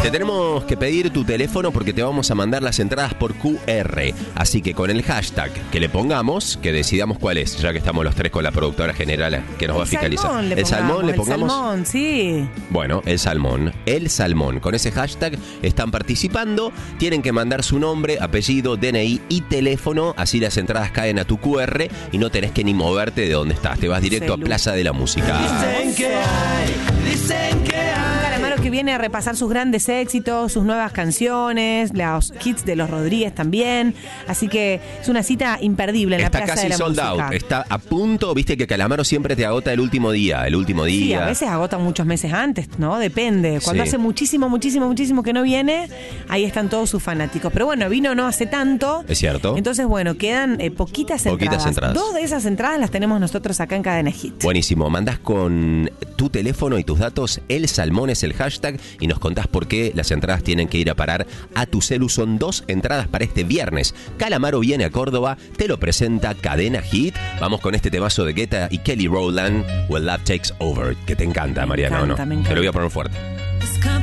Te tenemos que pedir tu teléfono porque te vamos a mandar las entradas por QR. Así que con el hashtag que le pongamos, que decidamos cuál es, ya que estamos los tres con la productora general que nos va a fiscalizar. ¿El salmón le pongamos? El salmón, sí. Bueno, el salmón. Con ese hashtag están participando. Tienen que mandar su nombre, apellido, DNI y teléfono. Así las entradas caen a tu QR y no tenés que ni moverte de donde estás. Te vas directo a Plaza de la Música. Dicen que hay. Calamaro que viene a repasar sus grandes éxitos, sus nuevas canciones, los hits de los Rodríguez también. Así que es una cita imperdible en la Plaza de la Música. Está casi sold out. Está a punto, viste que Calamaro siempre te agota el último día. Sí, a veces agota muchos meses antes, ¿no? Depende. Cuando hace muchísimo que no viene, ahí están todos sus fanáticos. Pero bueno, vino no hace tanto. Es cierto. Entonces, bueno, quedan poquitas entradas. 2 de esas entradas las tenemos nosotros acá en Cadena Hit. Buenísimo. Mandás con tu teléfono y tus datos. El salmón es el hashtag y nos contás por qué las entradas tienen que ir a parar a tu celu. Son 2 entradas para este viernes. Calamaro viene a Córdoba, te lo presenta Cadena Hit. Vamos con este temazo de Guetta y Kelly Rowland, When Love Takes Over, que te encanta, Mariano, ¿no? Te lo voy a poner fuerte.